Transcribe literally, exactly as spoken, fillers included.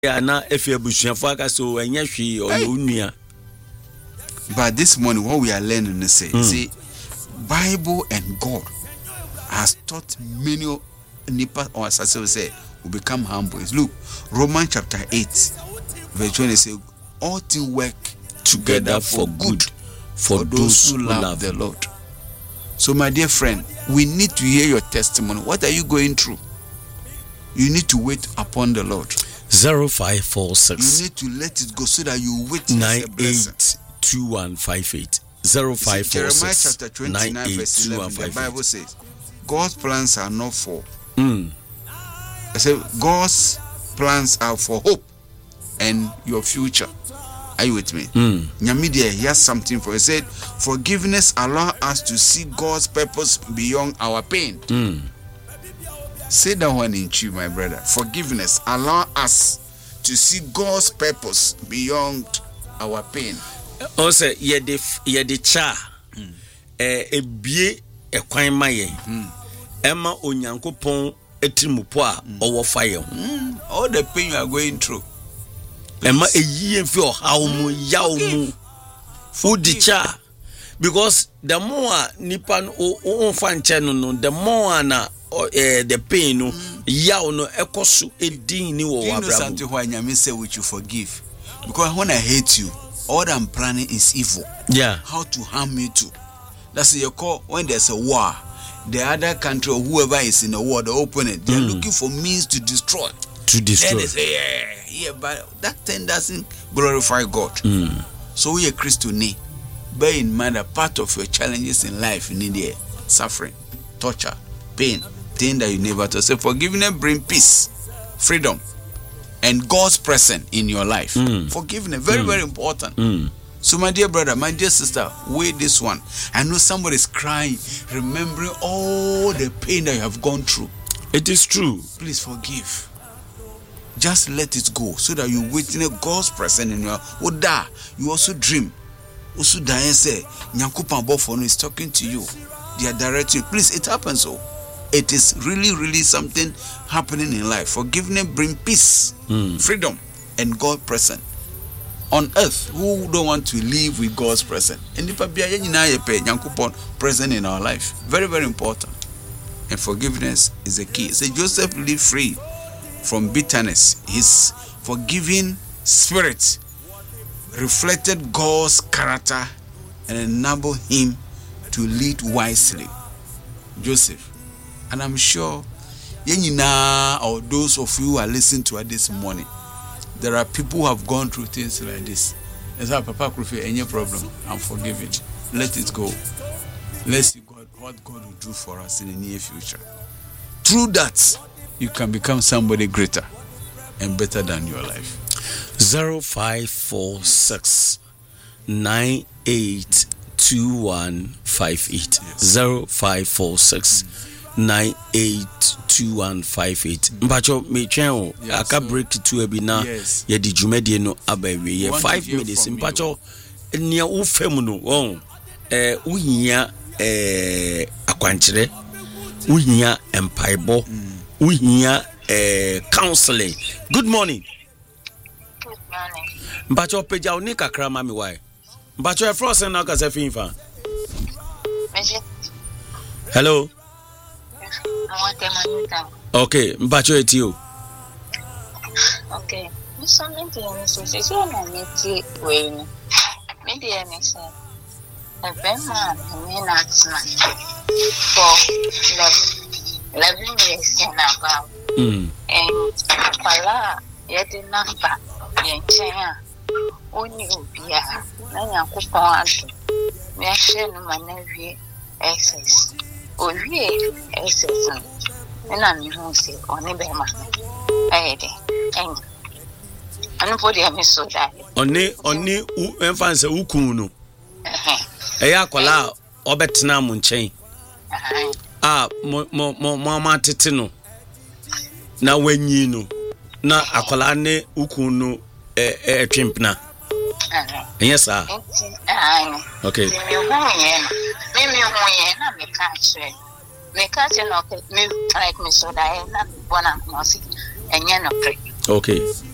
na efi abusuafo aka so enya hwe onua. But this morning what we are learning is say, mm. see, Bible and God has taught many nipa or as I say will become humble. Look, Romans chapter eight, verse twenty say, all things work together for good for, for those who love, love the Lord. So my dear friend, we need to hear your testimony. What are you going through? You need to wait upon the Lord. Zero five four six. You need to let it go so that you wait. Nine eight two one five eight. Zero five four six. Jeremiah chapter twenty-nine verse eleven. The Bible says, God's plans are not for. Mm. I said God's plans are for hope and your future. Are you with me? Mm. Nyamidia, here's something for you. He said, forgiveness allows us to see God's purpose beyond our pain. Mm. Say that one in you, my brother. Forgiveness allows us to see God's purpose beyond our pain. Also, ye de ye de cha eh ebie ekwan maye. Emma onyankopon etirimupo a owo faye ho. All the pain you are going through. Emma eyi enfi o hawo mu yawo mu. Udi cha, because the more nipa o fa nche no no, the more na uh, the pain no yawo no ekoso edin ni wo wabrabo. You know something why Nyame say we should forgive? Because when I hate you, all I'm planning is evil. Yeah. How to harm me too. That's your call. When there's a war, the other country or whoever is in the war, the opponent, they're mm. looking for means to destroy. To destroy. Then they say, yeah, yeah, but that thing doesn't glorify God. Mm. So we are Christian. Bear in mind that part of your challenges in life, you need the suffering, torture, pain, thing that you never to say. Forgiveness bring peace, freedom, and God's presence in your life. Mm. Forgiveness, very, mm. very important. Mm. So my dear brother, my dear sister, weigh this one. I know somebody is crying, remembering all the pain that you have gone through. It is true. Please forgive. Just let it go so that you witness God's presence in your Oda. You also dream. Also Diane say, Nyankupan Bofono is talking to you. They are directing you. Please, it happens so. It is really, really something happening in life. Forgiveness brings peace, mm. freedom, and God present. On earth, who don't want to live with God's presence? And the Nyankupon present in our life. Very, very important. And forgiveness is the key. So Joseph lived free from bitterness. His forgiving spirit reflected God's character and enabled him to lead wisely. Joseph. And I'm sure Yenina or those of you who are listening to us this morning, there are people who have gone through things like this. That's how Papa Kofi, any problem, I'm forgiving. Let it go. Let's see God, what God will do for us in the near future. Through that, you can become somebody greater and better than your life. Zero five four six nine eight two one five eight. Zero five four six nine eight two one five eight. Mpacho me twen aka break to abi na ye di dwumade no abawe ye five minutes. Mpacho nia wo fam no won eh uhia eh akwankyere, uhia empaibo, uhia eh counseling. Good morning. Good morning. Mpacho peja oni kakra ma me why. Mpacho e frost na ka se finfa. Hello. Okay, Mpacho etio. Okay. There's something to you, so say so na me way. Me dey me say. A very man me na tsna. For eleven years now. Mm. And pala yet number yenchen oni obia na Nyankopon ado. Me ahye no manawie access. Owie access. Na me hu say oni be ma. Eh de. En. Anu podi am so that. Oni oni u enfanse ukun no. Eh. Eya kwala obetena mu nchen. Eh. Ah mo mo mo ma tete no. Na wanyi no. Na akwala ne ukun no eh eh twempna. Eh. Yes sir. Ah. Okay. Me hu yen. Me me hu yen na me ka chere. Me ka chere no me like me so that na bona no see enye no pre. Okay.